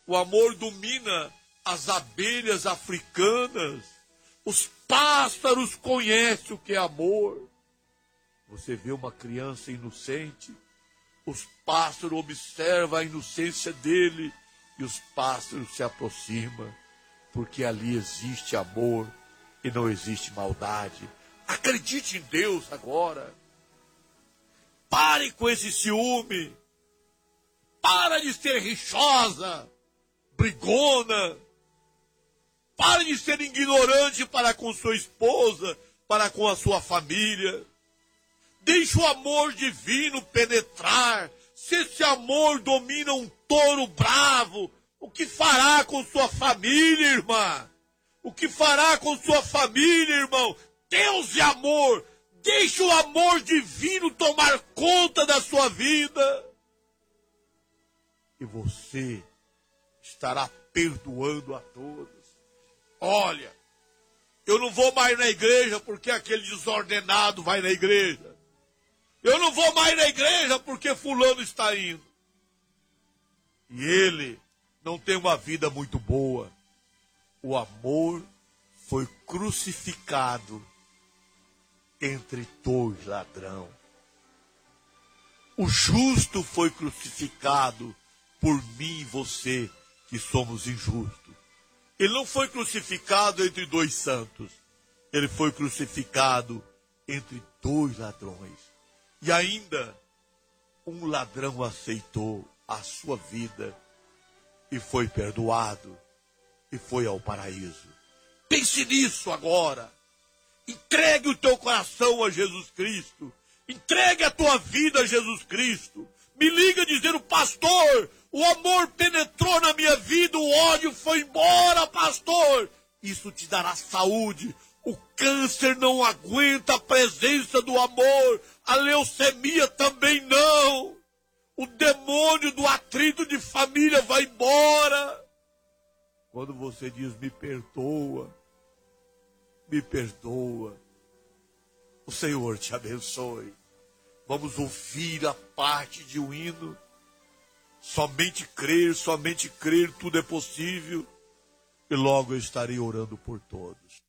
O amor domina as abelhas africanas. Os pássaros conhecem o que é amor. Você vê uma criança inocente, os pássaros observam a inocência dele e os pássaros se aproximam, porque ali existe amor e não existe maldade. Acredite em Deus agora. Pare com esse ciúme. Para de ser rixosa, brigona. Pare de ser ignorante para com sua esposa, para com a sua família. Deixe o amor divino penetrar. Se esse amor domina um touro bravo, o que fará com sua família, irmã? O que fará com sua família, irmão? Deus é amor. Deixe o amor divino tomar conta da sua vida. E você estará perdoando a todos. Olha, eu não vou mais na igreja porque aquele desordenado vai na igreja. Eu não vou mais na igreja porque fulano está indo. E ele não tem uma vida muito boa. O amor foi crucificado entre dois ladrões. O justo foi crucificado por mim e você, que somos injustos. Ele não foi crucificado entre dois santos. Ele foi crucificado entre dois ladrões. E ainda, um ladrão aceitou a sua vida e foi perdoado e foi ao paraíso. Pense nisso agora. Entregue o teu coração a Jesus Cristo. Entregue a tua vida a Jesus Cristo. Me liga dizendo, pastor, o amor penetrou na minha vida, o ódio foi embora, pastor. Isso te dará saúde. O câncer não aguenta a presença do amor. A leucemia também não. O demônio do atrito de família vai embora. Quando você diz, me perdoa, o Senhor te abençoe. Vamos ouvir a parte de um hino. Somente crer, tudo é possível. E logo eu estarei orando por todos.